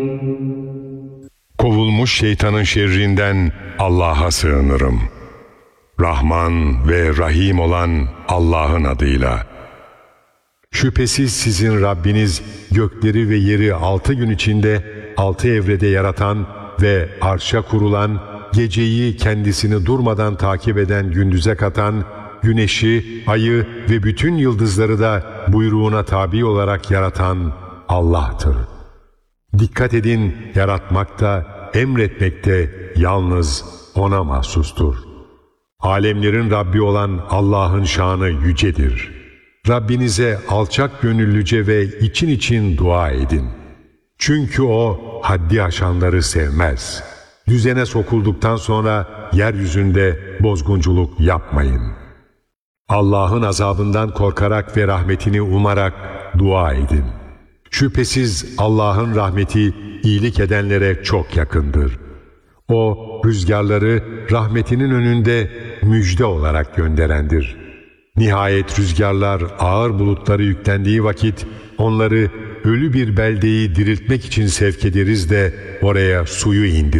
Kovulmuş şeytanın şerrinden Allah'a sığınırım. Rahman ve Rahim olan Allah'ın adıyla. Şüphesiz sizin Rabbiniz gökleri ve yeri 6 gün içinde 6 evrede yaratan ve arşa kurulan, geceyi kendisini durmadan takip eden gündüze katan, güneşi, ayı ve bütün yıldızları da buyruğuna tabi olarak yaratan Allah'tır. Dikkat edin, yaratmakta, emretmekte yalnız O'na mahsustur. Alemlerin Rabbi olan Allah'ın şanı yücedir. Rabbinize alçak gönüllüce ve için için dua edin. Çünkü O haddi aşanları sevmez. Düzene sokulduktan sonra yeryüzünde bozgunculuk yapmayın. Allah'ın azabından korkarak ve rahmetini umarak dua edin. Şüphesiz Allah'ın rahmeti iyilik edenlere çok yakındır. O rüzgarları rahmetinin önünde müjde olarak gönderendir. Nihayet rüzgarlar ağır bulutları yüklendiği vakit onları ölü bir beldeyi diriltmek için sevk ederiz de oraya suyu indiririz.